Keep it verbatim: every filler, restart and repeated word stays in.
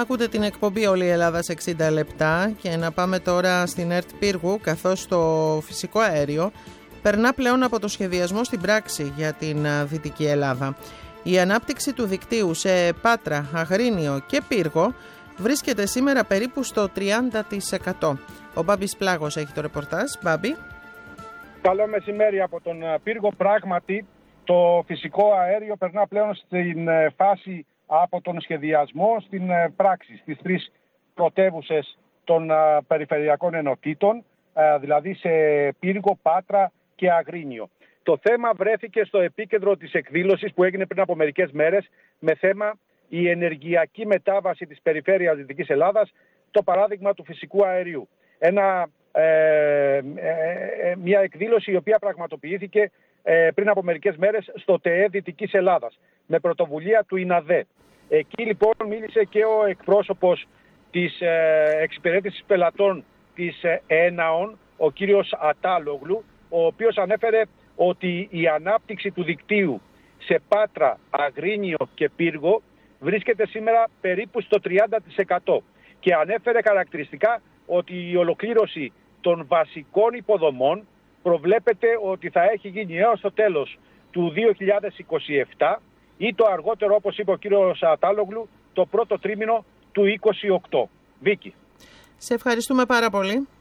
Ακούτε την εκπομπή «Όλη η Ελλάδα σε εξήντα λεπτά» και να πάμε τώρα στην ΕΡΤ Πύργου, καθώς το φυσικό αέριο περνά πλέον από το σχεδιασμό στην πράξη για την Δυτική Ελλάδα. Η ανάπτυξη του δικτύου σε Πάτρα, Αγρίνιο και Πύργο βρίσκεται σήμερα περίπου στο τριάντα τοις εκατό. Ο Μπάμπης Πλάγος έχει το ρεπορτάζ. Μπάμπη. Καλό μεσημέρι από τον Πύργο. Πράγματι, το φυσικό αέριο περνά πλέον στην φάση από τον σχεδιασμό στην πράξη, στις τρεις πρωτεύουσες των περιφερειακών ενωτήτων, δηλαδή σε Πύργο, Πάτρα και Αγρίνιο. Το θέμα βρέθηκε στο επίκεντρο της εκδήλωσης που έγινε πριν από μερικές μέρες με θέμα η ενεργειακή μετάβαση της περιφέρειας Δυτικής Ελλάδας, το παράδειγμα του φυσικού αερίου. Ένα, ε, ε, ε, μια εκδήλωση η οποία πραγματοποιήθηκε ε, πριν από μερικές μέρες στο ΤΕΕ Δυτικής Ελλάδας με πρωτοβουλία του ΙΝΑΔΕ. Εκεί λοιπόν μίλησε και ο εκπρόσωπος της ε, εξυπηρέτησης πελατών της ε, ΕΝΑΟΝ, ο κύριος Ατάλογλου, ο οποίος ανέφερε ότι η ανάπτυξη του δικτύου σε Πάτρα, Αγρίνιο και Πύργο βρίσκεται σήμερα περίπου στο τριάντα τοις εκατό και ανέφερε χαρακτηριστικά ότι η ολοκλήρωση των βασικών υποδομών προβλέπεται ότι θα έχει γίνει έως το τέλος του δύο χιλιάδες είκοσι επτά ή το αργότερο, όπως είπε ο κύριος Ατάλογλου, το πρώτο τρίμηνο του είκοσι οκτώ. Βίκη. Σε ευχαριστούμε πάρα πολύ.